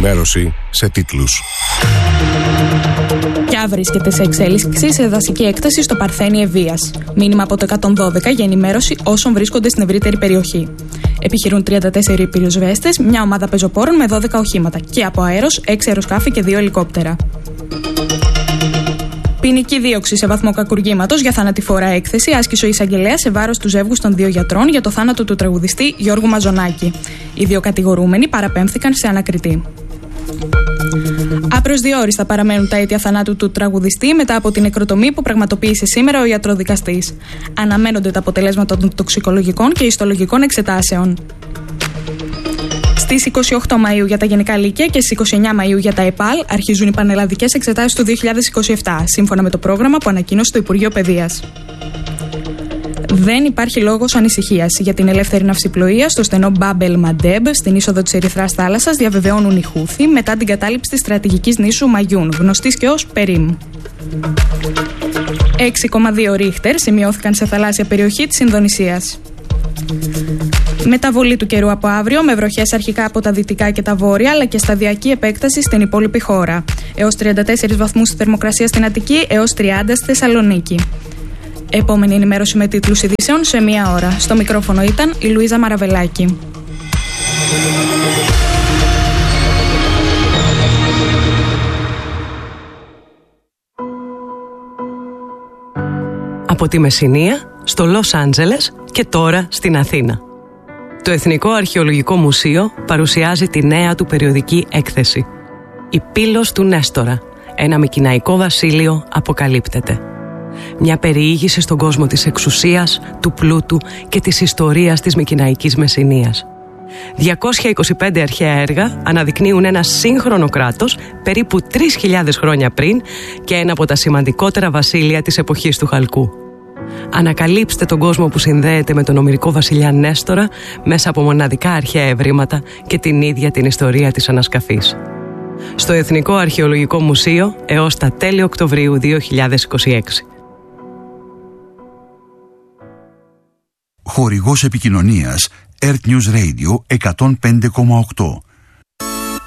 ενημέρωση σε τίτλους. Πια βρίσκεται σε εξέλιξη σε δασική έκταση στο Παρθένι Ευβοίας. Μήνυμα από το 112 για ενημέρωση όσων βρίσκονται στην ευρύτερη περιοχή. Επιχειρούν 34 πυροσβέστες, μια ομάδα πεζοπόρων με 12 οχήματα και από αέρος 6 αεροσκάφη και 2 ελικόπτερα. Ποινική δίωξη σε βαθμό κακουργήματος για θανατηφόρα έκθεση άσκησε ο εισαγγελέας σε βάρος του ζεύγους των 2 γιατρών για το θάνατο του τραγουδιστή Γιώργου Μαζονάκη. Οι 2 κατηγορούμενοι παραπέμφθηκαν σε ανακριτή. Απροσδιόριστα παραμένουν τα αίτια θανάτου του τραγουδιστή μετά από την νεκροτομή που πραγματοποίησε σήμερα ο ιατροδικαστής. Αναμένονται τα αποτελέσματα των τοξικολογικών και ιστολογικών εξετάσεων. Στις 28 Μαΐου για τα Γενικά Λύκεια και στις 29 Μαΐου για τα ΕΠΑΛ αρχίζουν οι πανελλαδικές εξετάσεις του 2027, σύμφωνα με το πρόγραμμα που ανακοίνωσε το Υπουργείο Παιδείας. Δεν υπάρχει λόγος ανησυχίας για την ελεύθερη ναυσιπλοεία στο στενό Μπάμπελ Μαντέμπ στην είσοδο της Ερυθράς Θάλασσας, διαβεβαιώνουν οι Χούθι μετά την κατάληψη της στρατηγικής νήσου Μαγιούν, γνωστής και ως Περίμ. 6,2 ρίχτερ σημειώθηκαν σε θαλάσσια περιοχή της Ινδονησίας. Μεταβολή του καιρού από αύριο με βροχές αρχικά από τα δυτικά και τα βόρεια, αλλά και σταδιακή επέκταση στην υπόλοιπη χώρα. Έως 34 βαθμούς στη θερμοκρασία στην Αττική, έως 30 στη Θεσσαλονίκη. Επόμενη ενημέρωση με τίτλους ειδήσεων σε 1 ώρα. Στο μικρόφωνο ήταν η Λουίζα Μαραβελάκη. Από τη Μεσσηνία στο Λος Άντζελες και τώρα στην Αθήνα. Το Εθνικό Αρχαιολογικό Μουσείο παρουσιάζει τη νέα του περιοδική έκθεση. «Η Πύλος του Νέστορα. Ένα μικηναϊκό βασίλειο αποκαλύπτεται». Μια περιήγηση στον κόσμο της εξουσίας, του πλούτου και της ιστορίας της μικηναϊκής Μεσσηνίας. 225 αρχαία έργα αναδεικνύουν ένα σύγχρονο κράτος περίπου 3.000 χρόνια πριν και ένα από τα σημαντικότερα βασίλεια της εποχής του Χαλκού. Ανακαλύψτε τον κόσμο που συνδέεται με τον ομηρικό βασιλιά Νέστορα μέσα από μοναδικά αρχαία ευρήματα και την ίδια την ιστορία της ανασκαφής. Στο Εθνικό Αρχαιολογικό Μουσείο έως τα τέλη Οκτωβρίου 2026. Χορηγός επικοινωνίας Earth News Radio 105,8.